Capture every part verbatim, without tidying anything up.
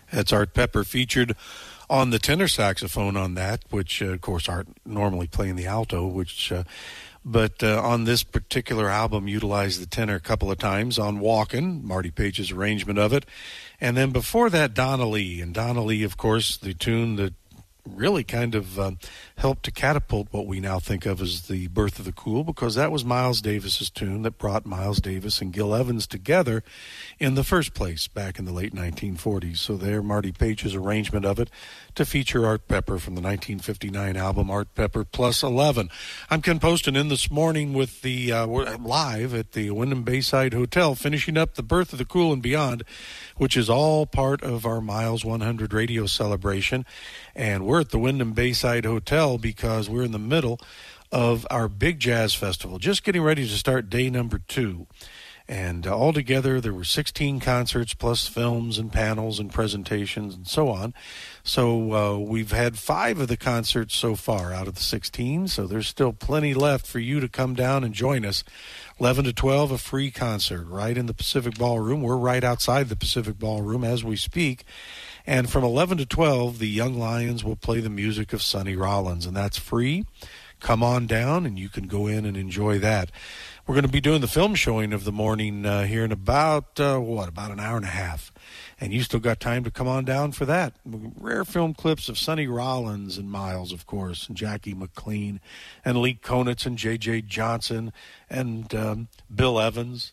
That's Art Pepper, featured on the tenor saxophone on that, which, uh, of course, Art normally playing the alto, which, uh, but uh, on this particular album, utilized the tenor a couple of times on Walkin', Marty Page's arrangement of it. And then before that, Donna Lee. And Donna Lee, of course, the tune that really kind of um, helped to catapult what we now think of as the birth of the cool, because that was Miles Davis's tune that brought Miles Davis and Gil Evans together in the first place back in the late nineteen forties. So there, Marty Page's arrangement of it to feature Art Pepper from the nineteen fifty-nine album Art Pepper Plus eleven. I'm Ken Poston in this morning with the uh, we're live at the Wyndham Bayside Hotel, finishing up the birth of the cool and beyond, which is all part of our Miles one hundred radio celebration. And we're at the Wyndham Bayside Hotel because we're in the middle of our big jazz festival, just getting ready to start day number two. And uh, altogether, there were sixteen concerts plus films and panels and presentations and so on. So uh, we've had five of the concerts so far out of the sixteen, so there's still plenty left for you to come down and join us. eleven to twelve, a free concert right in the Pacific Ballroom. We're right outside the Pacific Ballroom as we speak. And from eleven to twelve, the Young Lions will play the music of Sonny Rollins, and that's free. Come on down, and you can go in and enjoy that. We're going to be doing the film showing of the morning uh, here in about, uh, what, about an hour and a half. And you still got time to come on down for that. Rare film clips of Sonny Rollins and Miles, of course, and Jackie McLean, and Lee Konitz and J J Johnson, and um, Bill Evans,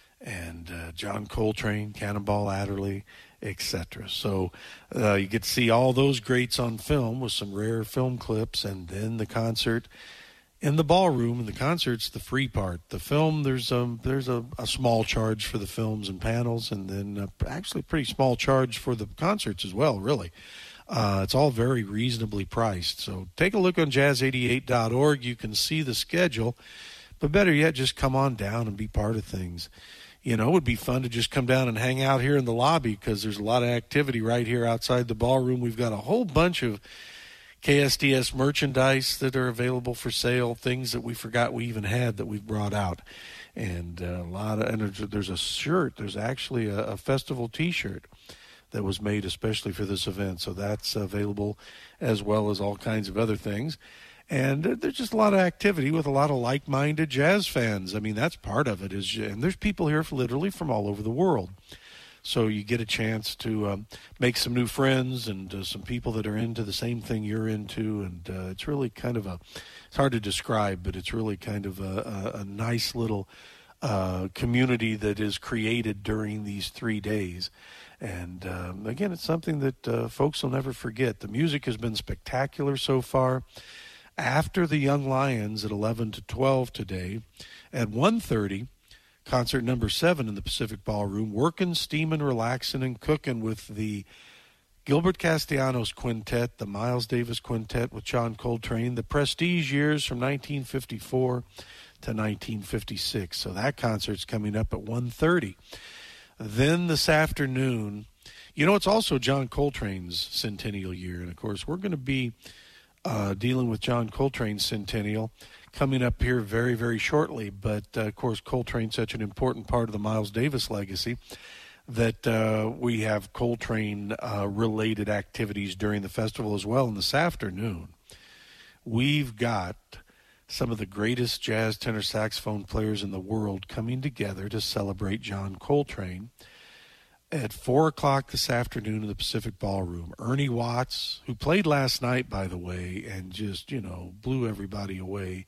and uh, John Coltrane, Cannonball Adderley, et cetera. So uh, you get to see all those greats on film with some rare film clips, and then the concert in the ballroom. And the concert's the free part. The film, there's a, there's a, a small charge for the films and panels, and then uh, actually a pretty small charge for the concerts as well, really. Uh, it's all very reasonably priced. So take a look on jazz eighty-eight dot org. You can see the schedule, but better yet, just come on down and be part of things. You know, it would be fun to just come down and hang out here in the lobby because there's a lot of activity right here outside the ballroom. We've got a whole bunch of K S D S merchandise that are available for sale, things that we forgot we even had that we've brought out. And uh, a lot of, and there's a shirt, there's actually a, a festival T-shirt that was made especially for this event. So that's available, as well as all kinds of other things. And there's just a lot of activity with a lot of like-minded jazz fans. I mean, that's part of it. Is, and there's people here for literally from all over the world. So you get a chance to um, make some new friends and uh, some people that are into the same thing you're into. And uh, it's really kind of a, it's hard to describe, but it's really kind of a, a, a nice little uh, community that is created during these three days. And um, again, it's something that uh, folks will never forget. The music has been spectacular so far. After the Young Lions at eleven to twelve today, at one thirty, concert number seven in the Pacific Ballroom, working, steaming, relaxing, and cooking with the Gilbert Castellanos Quintet, the Miles Davis Quintet with John Coltrane, the Prestige years from nineteen fifty-four to nineteen fifty-six. So that concert's coming up at one thirty. Then this afternoon, you know, it's also John Coltrane's centennial year, and of course we're going to be Uh, dealing with John Coltrane's centennial coming up here very, very shortly. But, uh, of course, Coltrane's such an important part of the Miles Davis legacy that uh, we have Coltrane-related uh, activities during the festival as well. And this afternoon, we've got some of the greatest jazz tenor saxophone players in the world coming together to celebrate John Coltrane. At four o'clock this afternoon in the Pacific Ballroom, Ernie Watts, who played last night, by the way, and just, you know, blew everybody away.